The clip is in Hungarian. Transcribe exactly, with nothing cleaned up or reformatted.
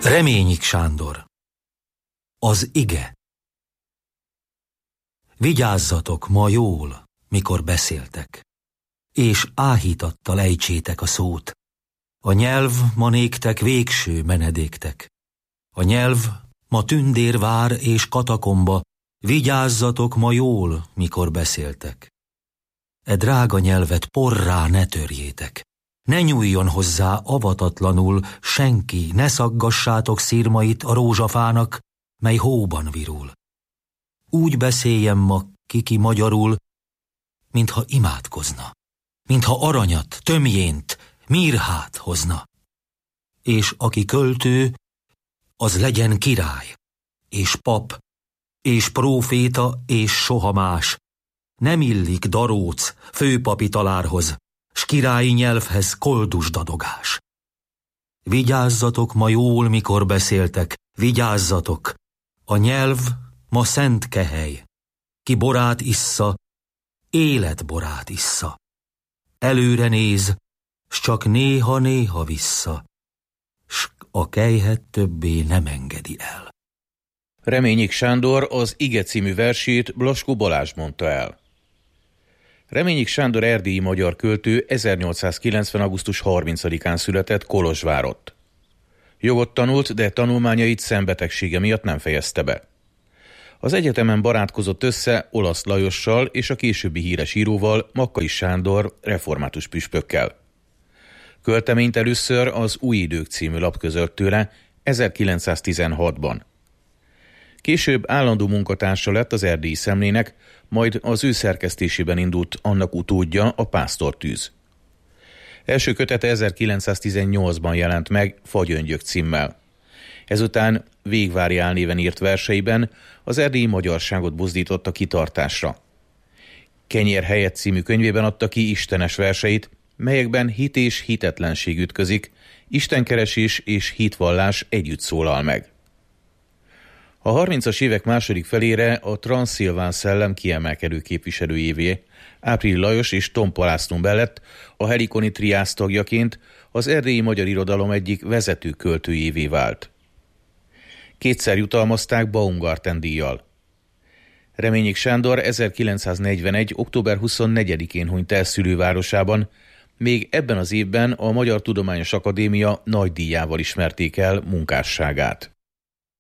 Reményik Sándor. Az ige. Vigyázzatok ma jól, mikor beszéltek, és áhítattal ejtsétek a szót. A nyelv ma néktek végső menedéktek. A nyelv ma tündér vár és katakomba, vigyázzatok ma jól, mikor beszéltek. E drága nyelvet porrá ne törjétek. Ne nyúljon hozzá avatatlanul senki, ne szaggassátok szirmait a rózsafának, mely hóban virul. Úgy beszéljen ma kiki magyarul, mintha imádkozna, mintha aranyat, tömjént, mirhát hozna. És aki költő, az legyen király, és pap, és próféta, és soha más. Nem illik daróc főpapi talárhoz, s királyi nyelvhez koldus dadogás. Vigyázzatok ma jól, mikor beszéltek, vigyázzatok! A nyelv ma szent kehely, ki borát issza, életborát issza. Előre néz, s csak néha-néha vissza, s a kelyhet többé nem engedi el. Reményik Sándor az Ige című versét Blaskó Balázs mondta el. Reményik Sándor erdélyi magyar költő ezernyolcszázkilencven. augusztus harmincadikán született Kolozsvárott. Jogot tanult, de tanulmányait szembetegsége miatt nem fejezte be. Az egyetemen barátkozott össze Olasz Lajossal és a későbbi híres íróval, Makkai Sándor református püspökkel. Költeményt először az Új Idők című lap közölt tőle ezerkilencszáztizenhatban. Később állandó munkatársa lett az Erdélyi Szemlének, majd az ő szerkesztésében indult annak utódja, a Pásztortűz. Első kötete ezerkilencszáztizennyolcban jelent meg Fagyöngyök címmel. Ezután Végvári álnéven írt verseiben az erdélyi magyarságot buzdította kitartásra. Kenyér helyett című könyvében adta ki istenes verseit, melyekben hit és hitetlenség ütközik, istenkeresés és hitvallás együtt szólal meg. A harmincas évek második felére a transzilván szellem kiemelkedő képviselőjévé, Áprili Lajos és Tompa László mellett a Helikoni triász tagjaként az erdélyi magyar irodalom egyik vezető költőjévé vált. Kétszer jutalmazták Baumgarten díjjal. Reményik Sándor ezerkilencszáznegyvenegy. október huszonnegyedikén hunyt el szülővárosában, még ebben az évben a Magyar Tudományos Akadémia nagydíjával ismerték el munkásságát.